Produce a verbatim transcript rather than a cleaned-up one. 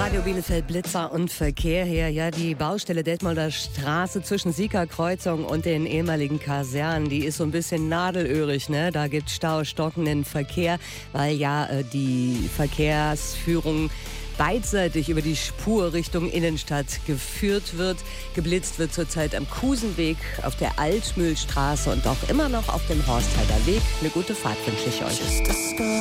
Radio Bielefeld Blitzer und Verkehr her. Ja, die Baustelle Detmolder Straße zwischen Siegerkreuzung und den ehemaligen Kasernen, die ist so ein bisschen nadelöhrig, ne? Da gibt Stau, stockenden Verkehr, weil ja äh, die Verkehrsführung beidseitig über die Spur Richtung Innenstadt geführt wird. Geblitzt wird zurzeit am Kusenweg, auf der Altmühlstraße und auch immer noch auf dem Horstheider Weg. Eine gute Fahrt wünsche ich euch.